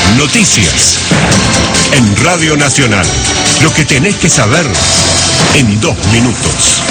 Noticias en Radio Nacional. Lo que tenés que saber en 2 minutos.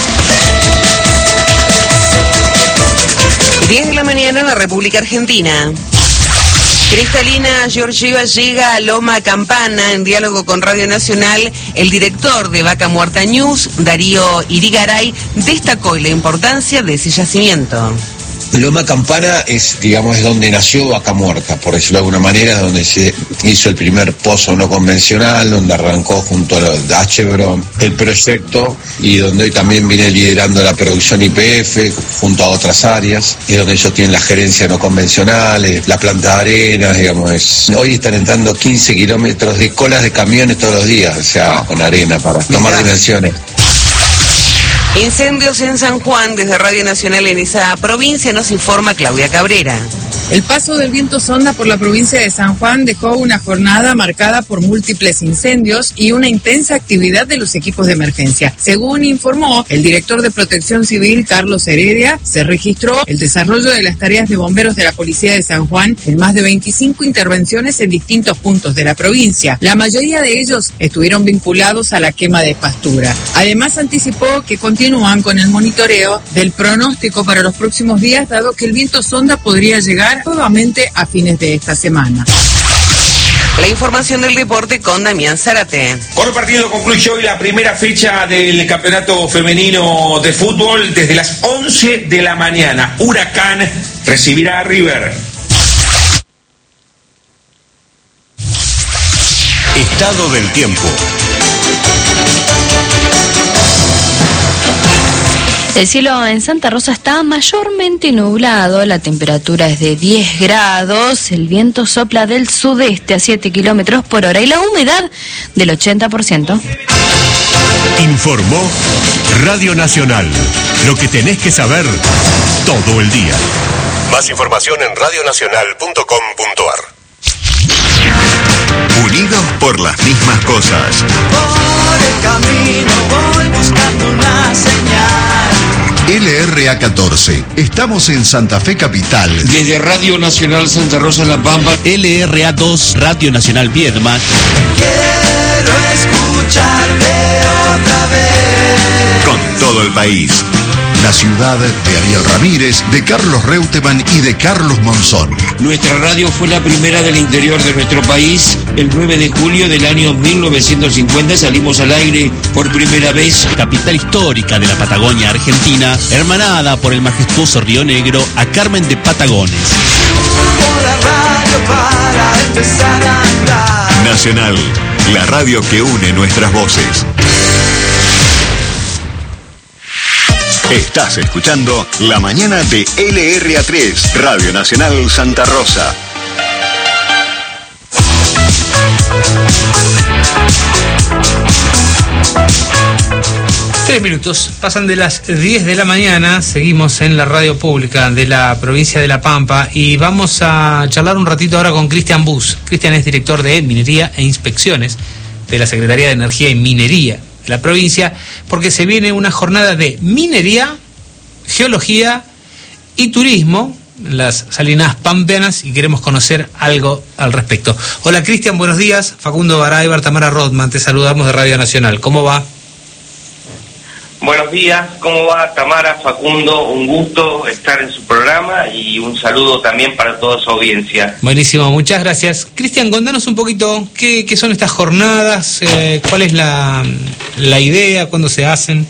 10 de la mañana en la República Argentina. Cristalina Georgieva llega a Loma Campana. En diálogo con Radio Nacional, el director de Vaca Muerta News, Darío Irigaray, destacó la importancia de ese yacimiento. Loma Campana es donde nació Vaca Muerta, por decirlo de alguna manera, donde se hizo el primer pozo no convencional, donde arrancó junto a Chevron el proyecto y donde hoy también viene liderando la producción YPF junto a otras áreas, y donde ellos tienen la gerencia no convencional, la planta de arena, hoy están entrando 15 kilómetros de colas de camiones todos los días, o sea, con arena para tomar dimensiones. Incendios en San Juan. Desde Radio Nacional en esa provincia nos informa Claudia Cabrera. El paso del viento sonda por la provincia de San Juan dejó una jornada marcada por múltiples incendios y una intensa actividad de los equipos de emergencia. Según informó el director de Protección Civil, Carlos Heredia, se registró el desarrollo de las tareas de bomberos de la Policía de San Juan en más de 25 intervenciones en distintos puntos de la provincia. La mayoría de ellos estuvieron vinculados a la quema de pastura. Además, anticipó que continúan con el monitoreo del pronóstico para los próximos días, dado que el viento sonda podría llegar nuevamente a fines de esta semana. La información del deporte con Damián Zárate. Por el partido concluye hoy la primera fecha del campeonato femenino de fútbol. Desde las 11 de la mañana, Huracán recibirá a River. Estado del tiempo. El cielo en Santa Rosa está mayormente nublado, la temperatura es de 10 grados, el viento sopla del sudeste a 7 kilómetros por hora y la humedad del 80%. Informó Radio Nacional. Lo que tenés que saber todo el día. Más información en radionacional.com.ar. Unidos por las mismas cosas. Por el camino voy buscando una señal. LRA 14. Estamos en Santa Fe Capital. Desde Radio Nacional Santa Rosa La Pampa. LRA 2, Radio Nacional Viedma. Quiero escucharte otra vez. Con todo el país. La ciudad de Ariel Ramírez, de Carlos Reutemann y de Carlos Monzón. Nuestra radio fue la primera del interior de nuestro país. El 9 de julio del año 1950 salimos al aire por primera vez. Capital histórica de la Patagonia Argentina, hermanada por el majestuoso Río Negro a Carmen de Patagones. Por la radio para empezar a andar. Nacional, la radio que une nuestras voces. Estás escuchando La Mañana de LRA 3, Radio Nacional Santa Rosa. Tres minutos, pasan de las 10 de la mañana, seguimos en la radio pública de la provincia de La Pampa y vamos a charlar un ratito ahora con Cristian Bus. Cristian es director de Minería e Inspecciones de la Secretaría de Energía y Minería de la provincia, porque se viene una jornada de minería, geología y turismo en las salinas pampeanas y queremos conocer algo al respecto. Hola Cristian, buenos días. Facundo Baraybar, Tamara Rodman, te saludamos de Radio Nacional. ¿Cómo va? Buenos días, ¿cómo va Tamara, Facundo? Un gusto estar en su programa y un saludo también para toda su audiencia. Buenísimo, muchas gracias. Cristian, contanos un poquito qué son estas jornadas, cuál es la idea, cuándo se hacen.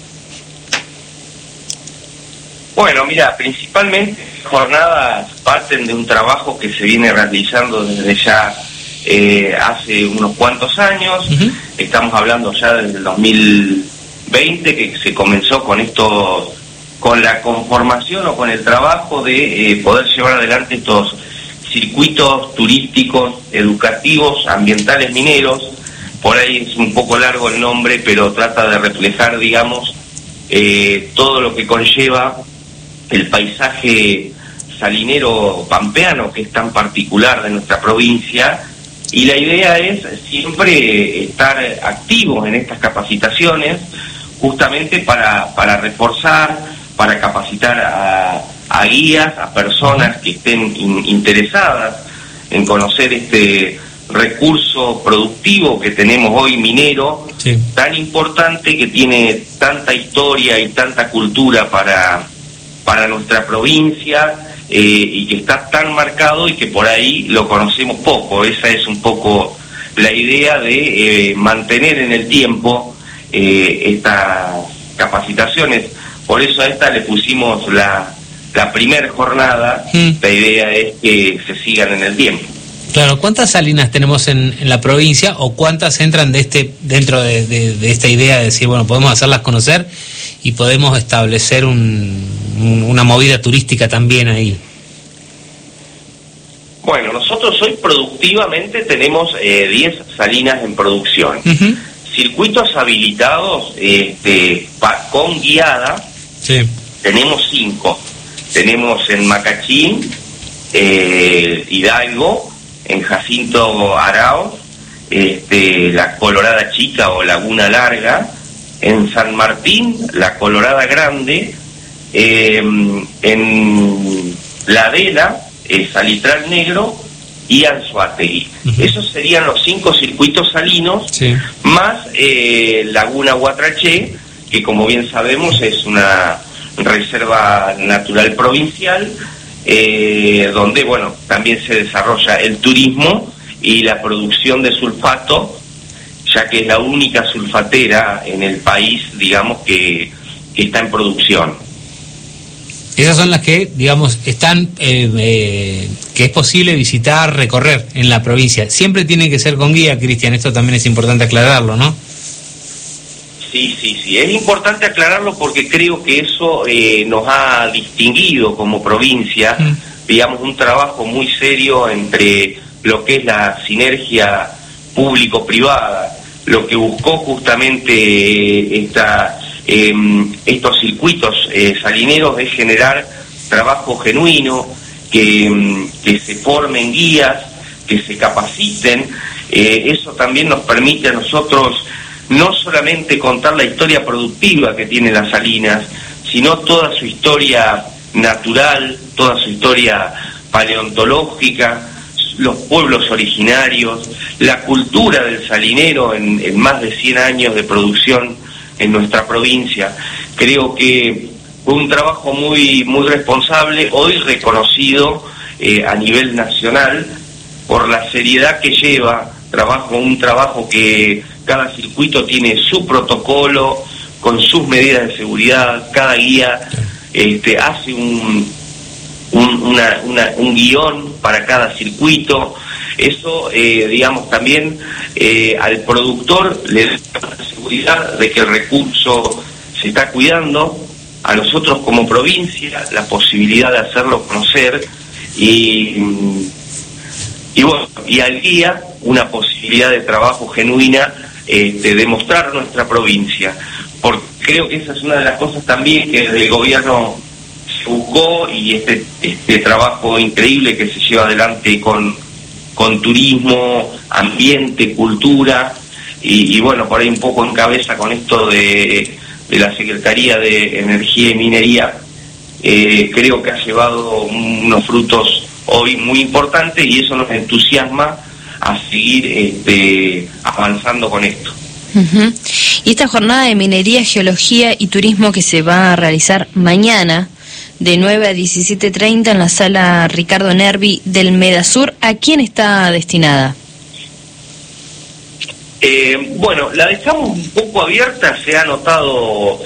Bueno, mira, principalmente jornadas parten de un trabajo que se viene realizando desde ya hace unos cuantos años. Uh-huh. Estamos hablando ya desde el 2020 que se comenzó con esto, con la conformación o con el trabajo de poder llevar adelante estos circuitos turísticos, educativos, ambientales, mineros. Por ahí es un poco largo el nombre, pero trata de reflejar, digamos, todo lo que conlleva el paisaje salinero pampeano, que es tan particular de nuestra provincia, y la idea es siempre estar activos en estas capacitaciones, justamente para reforzar, para capacitar a guías, a personas que estén interesadas en conocer este recurso productivo que tenemos hoy minero, sí, tan importante, que tiene tanta historia y tanta cultura para nuestra provincia, y que está tan marcado y que por ahí lo conocemos poco. Esa es un poco la idea de mantener en el tiempo estas capacitaciones. Por eso a esta le pusimos la primera jornada. La idea es que se sigan en el tiempo. Claro, ¿cuántas salinas tenemos en la provincia o cuántas entran dentro de esta idea de decir, bueno, podemos hacerlas conocer y podemos establecer una movida turística también ahí? Bueno, nosotros hoy productivamente tenemos 10 salinas en producción. Uh-huh. Circuitos habilitados con guiada, sí, tenemos 5. Tenemos en Macachín, Hidalgo, en Jacinto Arauz, la Colorada Chica o Laguna Larga, en San Martín, la Colorada Grande, en La Adela, Salitral Negro y Anzoátegui. Uh-huh. Esos serían los 5 circuitos salinos, sí, más Laguna Huatraché, que como bien sabemos es una reserva natural provincial, donde bueno, también se desarrolla el turismo y la producción de sulfato, ya que es la única sulfatera en el país, digamos, que está en producción. Esas son las que, digamos, están, que es posible visitar, recorrer en la provincia. Siempre tiene que ser con guía, Cristian, esto también es importante aclararlo, ¿no? Sí, es importante aclararlo porque creo que eso nos ha distinguido como provincia, digamos, un trabajo muy serio entre lo que es la sinergia público-privada, lo que buscó justamente estos circuitos salineros es generar trabajo genuino, que se formen guías, que se capaciten. Eso también nos permite a nosotros no solamente contar la historia productiva que tiene las salinas, sino toda su historia natural, toda su historia paleontológica, los pueblos originarios, la cultura del salinero en más de 100 años de producción en nuestra provincia. Creo que fue un trabajo muy responsable, hoy reconocido a nivel nacional por la seriedad que lleva, un trabajo que cada circuito tiene su protocolo, con sus medidas de seguridad, cada guía hace un guión para cada circuito. Eso, digamos, también al productor le da la seguridad de que el recurso se está cuidando, a nosotros como provincia la posibilidad de hacerlo conocer y bueno, y al guía una posibilidad de trabajo genuina, de mostrar nuestra provincia, porque creo que esa es una de las cosas también que desde el gobierno se buscó, y este trabajo increíble que se lleva adelante con turismo, ambiente, cultura, y bueno, por ahí un poco en cabeza con esto de la Secretaría de Energía y Minería, creo que ha llevado unos frutos hoy muy importantes, y eso nos entusiasma a seguir avanzando con esto. Uh-huh. Y esta jornada de minería, geología y turismo que se va a realizar mañana de 9 a 17:30 en la sala Ricardo Nervi del Medasur, ¿a quién está destinada? Bueno, la dejamos un poco abierta. Se han anotado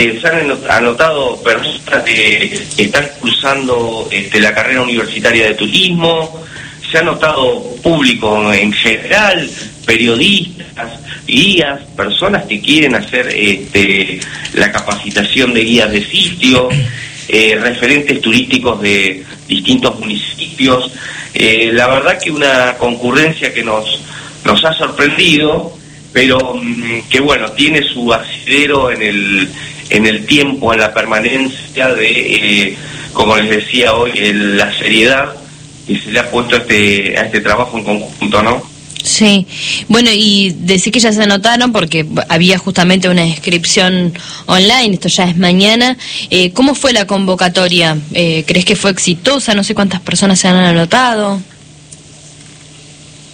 personas que están cursando la carrera universitaria de turismo, se ha notado público en general, periodistas, guías, personas que quieren hacer la capacitación de guías de sitio, referentes turísticos de distintos municipios. La verdad que una concurrencia que nos ha sorprendido, pero que bueno, tiene su asidero en el tiempo, en la permanencia de, como les decía hoy, la seriedad que se le ha puesto a este trabajo en conjunto, ¿no? Sí, bueno, y decir que ya se anotaron porque había justamente una inscripción online, esto ya es mañana. ¿Cómo fue la convocatoria? ¿Crees que fue exitosa? No sé cuántas personas se han anotado.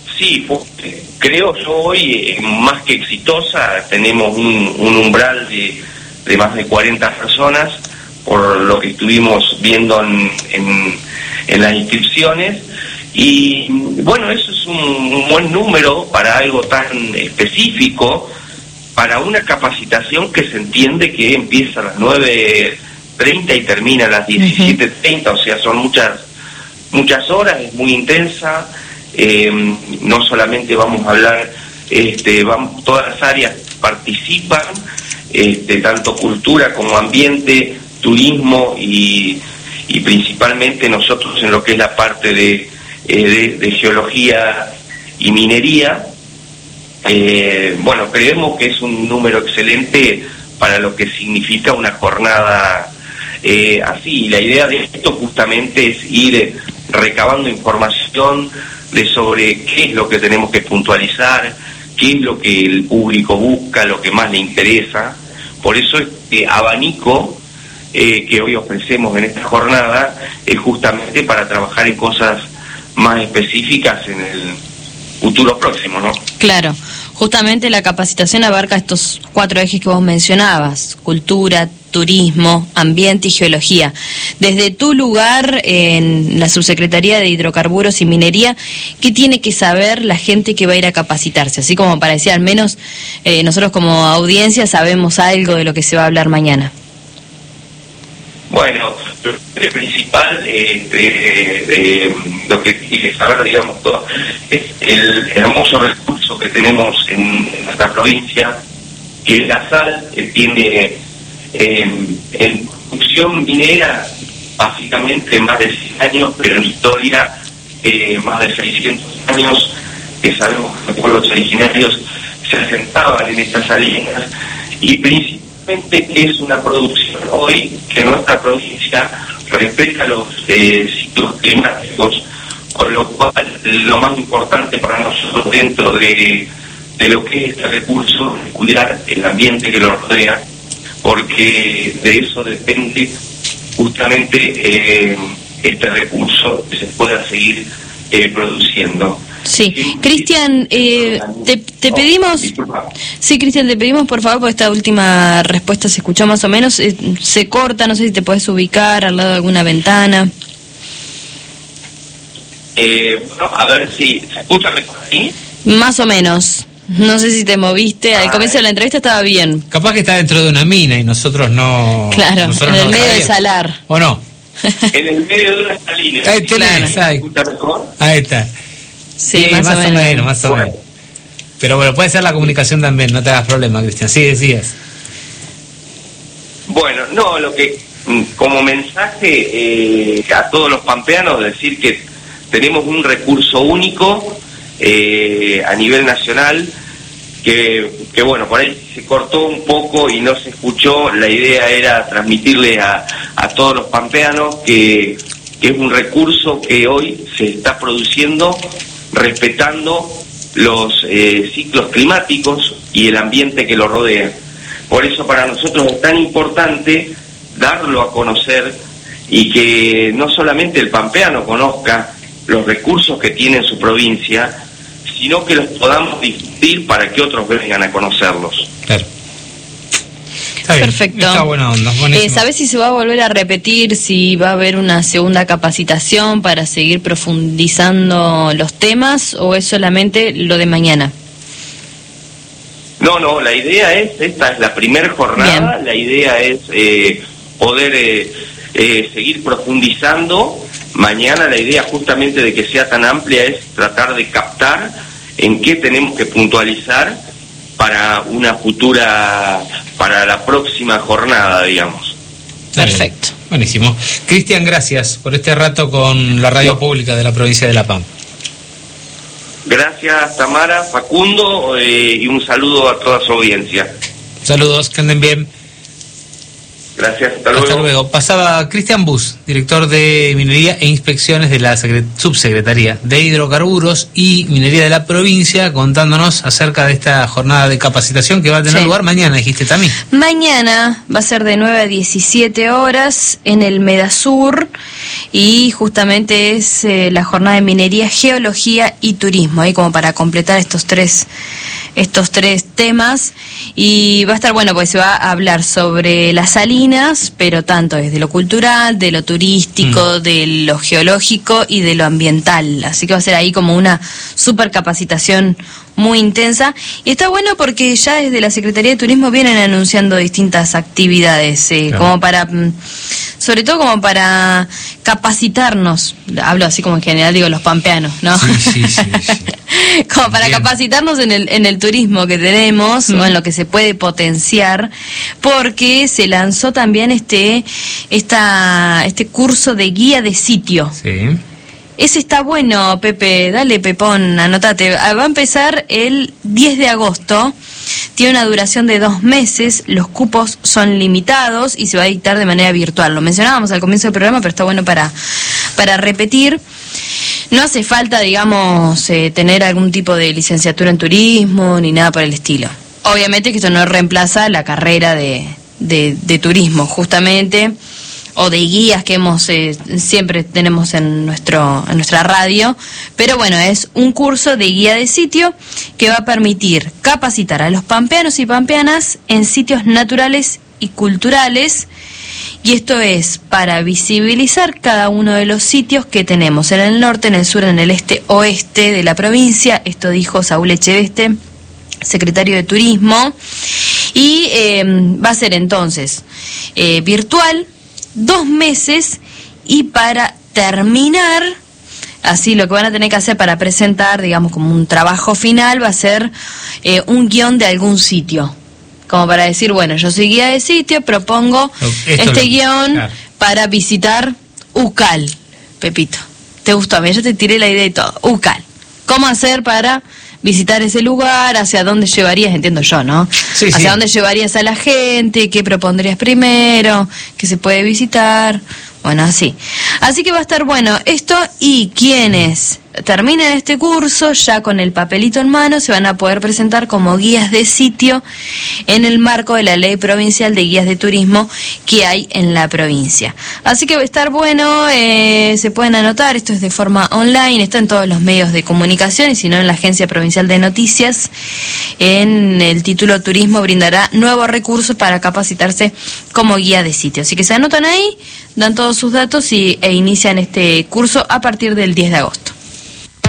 Sí, creo yo hoy más que exitosa. Tenemos un umbral de más de 40 personas, por lo que estuvimos viendo en las inscripciones. Y bueno, eso es un buen número para algo tan específico, para una capacitación que se entiende que empieza a las 9:30 y termina a las 17:30, o sea, son muchas horas, es muy intensa. No solamente vamos a hablar, todas las áreas participan, tanto cultura como ambiente, turismo y principalmente nosotros en lo que es la parte de geología y minería. Bueno, creemos que es un número excelente para lo que significa una jornada así. La idea de esto justamente es ir recabando información sobre qué es lo que tenemos que puntualizar, qué es lo que el público busca, lo que más le interesa. Por eso este abanico que hoy ofrecemos en esta jornada es justamente para trabajar en cosas más específicas en el futuro próximo, ¿no? Claro, justamente la capacitación abarca estos 4 ejes que vos mencionabas: cultura, turismo, ambiente y geología. Desde tu lugar en la Subsecretaría de Hidrocarburos y Minería, ¿qué tiene que saber la gente que va a ir a capacitarse? Así como para decir, al menos nosotros como audiencia sabemos algo de lo que se va a hablar mañana. Bueno, lo principal, lo que tiene que saber, digamos, todo, es el hermoso recurso que tenemos en nuestra provincia, que la sal tiene en producción minera básicamente más de 100 años, pero en historia más de 600 años, que sabemos que los pueblos originarios se asentaban en estas salinas, y principalmente es una producción hoy que nuestra provincia respeta los ciclos climáticos, con lo cual lo más importante para nosotros dentro de lo que es este recurso es cuidar el ambiente que lo rodea, porque de eso depende justamente este recurso que se pueda seguir produciendo. Sí, Cristian, te pedimos... Sí, Cristian, te pedimos por favor, porque esta última respuesta se escuchó más o menos, se corta, no sé si te puedes ubicar al lado de alguna ventana. Bueno, a ver si se escucha mejor ahí. Más o menos. No sé si te moviste, al comienzo de la entrevista estaba bien. Capaz que está dentro de una mina y nosotros no... Claro, nosotros en el no medio sabemos. de salar. ¿O no? En el medio de una salina. Ahí tenés, ¿Se escucha mejor? Ahí está. Sí, más o menos. Más o menos. Pero bueno, puede ser la comunicación también, no te hagas problema, Cristian. Sí, decías. Bueno, no, lo que como mensaje a todos los pampeanos, decir que tenemos un recurso único a nivel nacional, que bueno, por ahí se cortó un poco y no se escuchó. La idea era transmitirle a todos los pampeanos que es un recurso que hoy se está produciendo respetando los ciclos climáticos y el ambiente que lo rodea. Por eso para nosotros es tan importante darlo a conocer y que no solamente el pampeano conozca los recursos que tiene en su provincia, sino que los podamos difundir para que otros vengan a conocerlos. Claro. Está bien. Perfecto. Está buena onda, buenísimo. ¿Sabés si se va a volver a repetir, si va a haber una segunda capacitación para seguir profundizando los temas, o es solamente lo de mañana? No, la idea es, esta es la primera jornada. Bien. La idea es poder seguir profundizando. Mañana la idea justamente de que sea tan amplia es tratar de captar en qué tenemos que puntualizar para una futura, para la próxima jornada, digamos. Perfecto. Buenísimo. Cristian, gracias por este rato con la radio pública de la provincia de La Pampa. Gracias, Tamara, Facundo, y un saludo a toda su audiencia. Saludos, que anden bien. Gracias, hasta luego. Hasta luego. Pasaba Cristian Bus, director de Minería e Inspecciones de la Subsecretaría de Hidrocarburos y Minería de la provincia, contándonos acerca de esta jornada de capacitación que va a tener lugar mañana, dijiste también. Mañana va a ser de 9 a 17 horas en el Medasur y justamente es la jornada de Minería, Geología y Turismo, ahí como para completar estos tres temas, y va a estar bueno porque se va a hablar sobre las salinas, pero tanto desde lo cultural, de lo turístico, de lo geológico y de lo ambiental, así que va a ser ahí como una super capacitación muy intensa, y está bueno porque ya desde la Secretaría de Turismo vienen anunciando distintas actividades, como para, sobre todo como para capacitarnos, hablo así como en general, digo los pampeanos, ¿no? Sí. Como para capacitarnos en el turismo que tenemos, o en lo que se puede potenciar, porque se lanzó también este curso de guía de sitio. Sí. Ese está bueno, Pepe, dale Pepón, anotate. Va a empezar el 10 de agosto, tiene una duración de 2 meses, los cupos son limitados y se va a dictar de manera virtual. Lo mencionábamos al comienzo del programa, pero está bueno para repetir. No hace falta, digamos, tener algún tipo de licenciatura en turismo ni nada por el estilo. Obviamente que esto no reemplaza la carrera de turismo, justamente, o de guías que siempre tenemos en nuestra radio, pero bueno, es un curso de guía de sitio que va a permitir capacitar a los pampeanos y pampeanas en sitios naturales y culturales, y esto es para visibilizar cada uno de los sitios que tenemos en el norte, en el sur, en el este, oeste de la provincia. Esto dijo Saúl Echeveste, secretario de Turismo, y va a ser entonces virtual, 2 meses, y para terminar, así lo que van a tener que hacer para presentar, digamos, como un trabajo final, va a ser un guión de algún sitio, como para decir, bueno, yo soy guía de sitio, propongo guión para visitar Ucal. Pepito, ¿te gustó? A mí yo te tiré la idea y todo. Ucal, ¿cómo hacer para visitar ese lugar? ¿Hacia dónde llevarías? Entiendo yo, ¿no? Sí, ¿hacia dónde llevarías a la gente? ¿Qué propondrías primero? ¿Qué se puede visitar? Bueno, así. Así que va a estar bueno esto, y quienes terminen este curso ya con el papelito en mano se van a poder presentar como guías de sitio en el marco de la Ley Provincial de Guías de Turismo que hay en la provincia. Así que va a estar bueno, se pueden anotar, esto es de forma online, está en todos los medios de comunicación, y si no en la Agencia Provincial de Noticias, en el título Turismo brindará nuevos recursos para capacitarse como guía de sitio. Así que se anotan ahí, dan todos sus datos e inician este curso a partir del 10 de agosto.